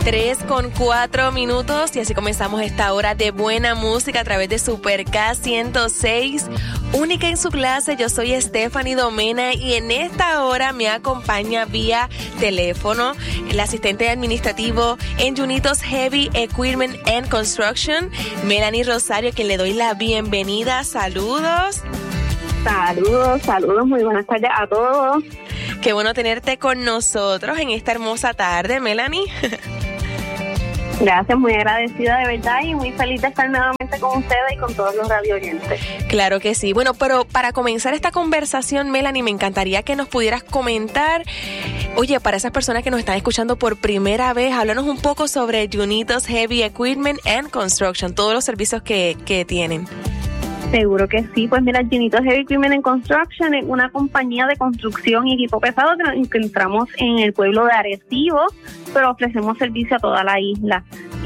3:04 y así comenzamos esta hora de buena música a través de Super K106, única en su clase. Yo soy Stephanie Domena y en esta hora me acompaña vía teléfono el asistente administrativo en Junitos Heavy Equipment and Construction, Melanie Rosario, quien le doy la bienvenida. Saludos. Saludos, muy buenas tardes a todos. Qué bueno tenerte con nosotros en esta hermosa tarde, Melanie. Gracias, muy agradecida de verdad y muy feliz de estar nuevamente con ustedes y con todos los radio oyentes. Claro que sí. Bueno, pero para comenzar esta conversación, Melanie, me encantaría que nos pudieras comentar, oye, para esas personas que nos están escuchando por primera vez, háblanos un poco sobre Junitos Heavy Equipment and Construction, todos los servicios que tienen. Seguro que sí. Pues mira, Junitos Heavy Equipment and Construction es una compañía de construcción y equipo pesado que nos encontramos en el pueblo de Arecibo, pero ofrecemos servicio a toda la isla.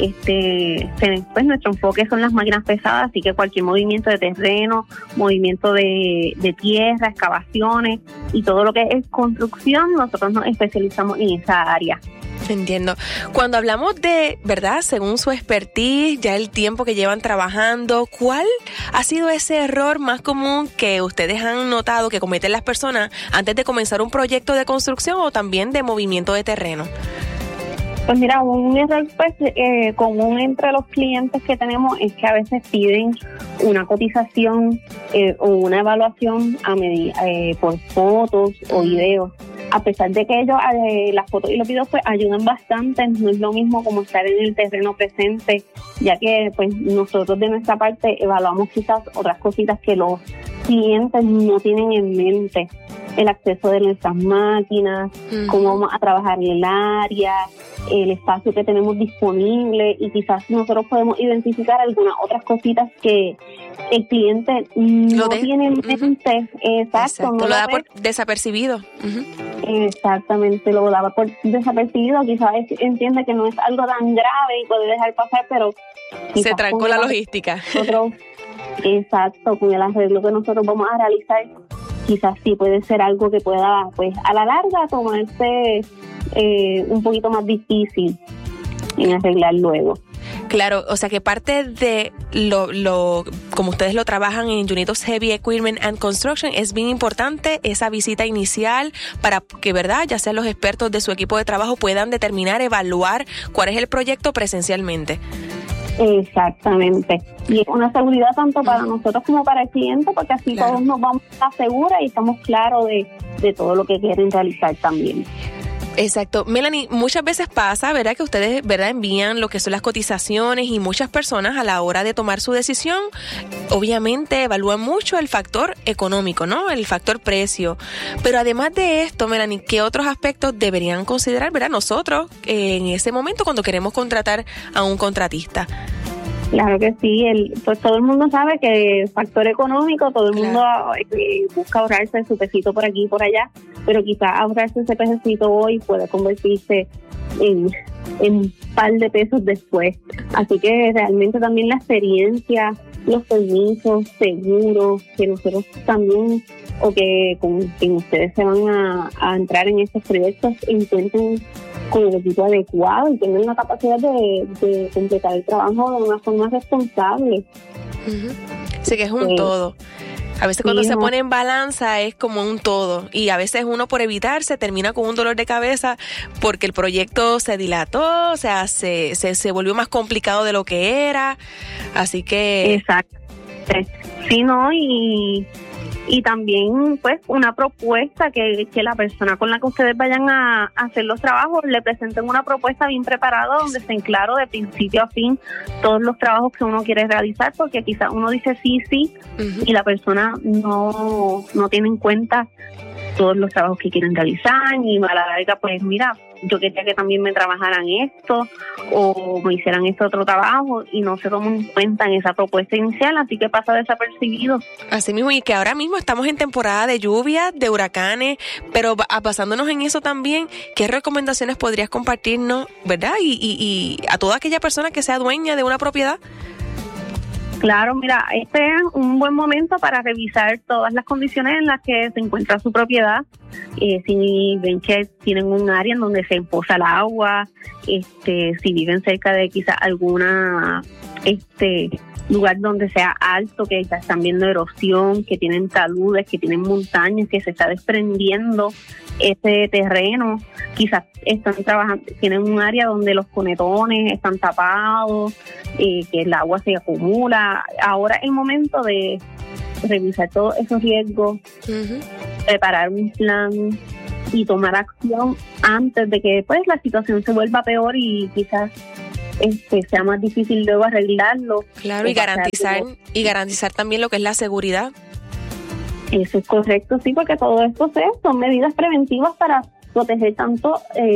Pues nuestro enfoque son las máquinas pesadas, así que cualquier movimiento de terreno, movimiento de tierra, excavaciones y todo lo que es construcción, nosotros nos especializamos en esa área. Entiendo. Cuando hablamos de, ¿verdad? Según su expertise, ya el tiempo que llevan trabajando, ¿cuál ha sido ese error más común que ustedes han notado que cometen las personas antes de comenzar un proyecto de construcción o también de movimiento de terreno? Pues mira, un error común entre los clientes que tenemos es que a veces piden una cotización o una evaluación a medida por fotos o videos. A pesar de que ellos, las fotos y los videos pues ayudan bastante, no es lo mismo como estar en el terreno presente, ya que pues nosotros de nuestra parte evaluamos quizás otras cositas que los clientes no tienen en mente. El acceso de nuestras máquinas, cómo vamos a trabajar en el área, el espacio que tenemos disponible y quizás nosotros podemos identificar algunas otras cositas que el cliente no tiene en mente. Exacto. No lo da por desapercibido. Exactamente, lo daba por desapercibido. Quizás entiende que no es algo tan grave y puede dejar pasar, pero se trancó la logística. Exacto, con el arreglo que nosotros vamos a realizar, quizás sí puede ser algo que pueda, pues, a la larga tomarse un poquito más difícil en arreglar luego. Claro, o sea que parte de lo como ustedes lo trabajan en Junitos Heavy Equipment and Construction, es bien importante esa visita inicial para que, ¿verdad?, ya sean los expertos de su equipo de trabajo puedan determinar, evaluar cuál es el proyecto presencialmente. Exactamente. Y es una seguridad tanto para nosotros como para el cliente, porque así todos nos vamos a estar seguros y estamos claros de todo lo que quieren realizar también. Exacto. Melanie, muchas veces pasa, ¿verdad?, que ustedes, ¿verdad?, envían lo que son las cotizaciones y muchas personas a la hora de tomar su decisión, obviamente evalúan mucho el factor económico, ¿no?, el factor precio. Pero además de esto, Melanie, ¿qué otros aspectos deberían considerar, ¿verdad?, nosotros en ese momento cuando queremos contratar a un contratista? Claro que sí, pues todo el mundo sabe que el factor económico, todo el mundo busca ahorrarse su pesito por aquí y por allá, pero quizás ahorrarse ese pesito hoy puede convertirse en un par de pesos después. Así que realmente también la experiencia, los permisos, seguros, que nosotros también, o que con quien ustedes se van a entrar en estos proyectos, intenten con el equipo adecuado y tengan la capacidad de completar el trabajo de una forma responsable. Sí, que es un todo. A veces cuando se pone en balanza es como un todo y a veces uno por evitarse termina con un dolor de cabeza porque el proyecto se dilató, o sea, se volvió más complicado de lo que era, así que... Exacto. Sí, ¿no? Y también, pues, una propuesta que la persona con la que ustedes vayan a hacer los trabajos le presenten una propuesta bien preparada donde estén claros de principio a fin todos los trabajos que uno quiere realizar, porque quizás uno dice sí, y la persona no tiene en cuenta todos los trabajos que quieren realizar y a la larga, pues, mira, yo quería que también me trabajaran esto o me hicieran este otro trabajo y no se toman en cuenta en esa propuesta inicial, así que pasa desapercibido. Así mismo, y que ahora mismo estamos en temporada de lluvias, de huracanes, pero basándonos en eso también, ¿qué recomendaciones podrías compartirnos, verdad? Y a toda aquella persona que sea dueña de una propiedad. Claro, mira, este es un buen momento para revisar todas las condiciones en las que se encuentra su propiedad. Si ven que tienen un área en donde se empoza el agua, si viven cerca de quizás alguna lugar donde sea alto, que están viendo erosión, que tienen taludes, que tienen montañas, que se está desprendiendo ese terreno, quizás están trabajando, tienen un área donde los conetones están tapados, que el agua se acumula. Ahora es el momento de revisar todos esos riesgos, preparar un plan y tomar acción antes de que pues la situación se vuelva peor y quizás sea más difícil luego arreglarlo. Claro, y garantizar también lo que es la seguridad. Eso es correcto, sí, porque todo esto son medidas preventivas para proteger tanto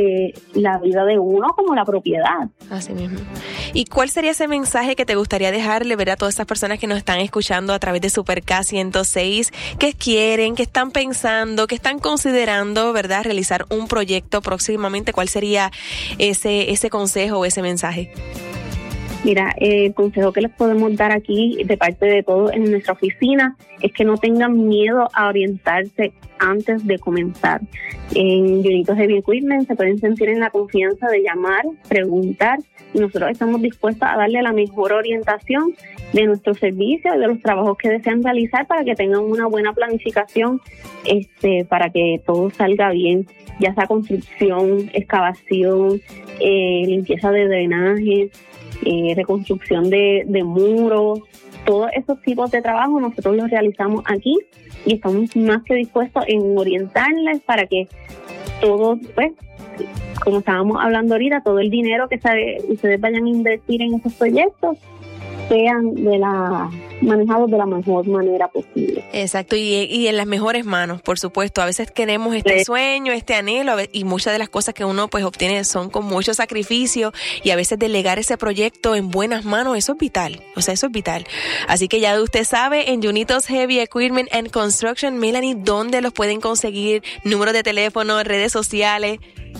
la vida de uno como la propiedad. Así mismo. ¿Y cuál sería ese mensaje que te gustaría dejarle, ver a todas esas personas que nos están escuchando a través de Super K106, que quieren, que están pensando, que están considerando, ¿verdad?, realizar un proyecto próximamente? ¿Cuál sería ese consejo o ese mensaje? Mira, el consejo que les podemos dar aquí de parte de todos en nuestra oficina es que no tengan miedo a orientarse antes de comenzar. En Junitos Heavy Equipment se pueden sentir en la confianza de llamar, preguntar, y nosotros estamos dispuestos a darle la mejor orientación de nuestro servicio y de los trabajos que desean realizar para que tengan una buena planificación, para que todo salga bien, ya sea construcción, excavación, limpieza de drenaje, reconstrucción de muros, todos esos tipos de trabajo nosotros los realizamos aquí y estamos más que dispuestos en orientarles para que todo, pues, como estábamos hablando ahorita, todo el dinero que ustedes vayan a invertir en esos proyectos sean manejados de la mejor manera posible. Exacto, y en las mejores manos, por supuesto. A veces queremos sueño, anhelo, y muchas de las cosas que uno pues obtiene son con mucho sacrificio, y a veces delegar ese proyecto en buenas manos, eso es vital. O sea, eso es vital. Así que ya usted sabe, en Junitos Heavy Equipment and Construction, Melanie, ¿dónde los pueden conseguir? Números de teléfono, redes sociales.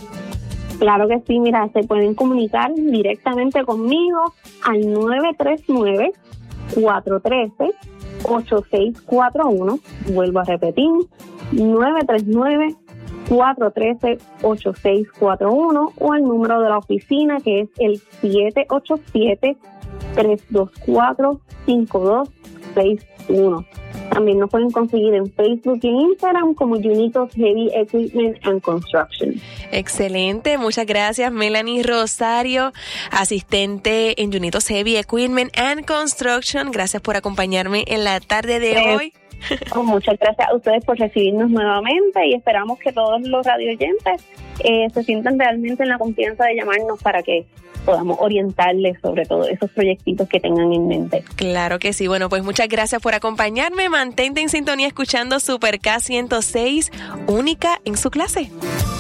Claro que sí, mira, se pueden comunicar directamente conmigo al 939-413-8641. Vuelvo a repetir, 939-413-8641 o el número de la oficina que es el 787-324-5261. También nos pueden conseguir en Facebook y en Instagram como Junitos Heavy Equipment and Construction. Excelente, muchas gracias Melanie Rosario, asistente en Junitos Heavy Equipment and Construction. Gracias por acompañarme en la tarde de hoy. Muchas gracias a ustedes por recibirnos nuevamente y esperamos que todos los radioyentes se sientan realmente en la confianza de llamarnos para que podamos orientarles sobre todo esos proyectitos que tengan en mente. Claro que sí. Bueno, pues muchas gracias por acompañarme. Mantente en sintonía escuchando Super K106, única en su clase.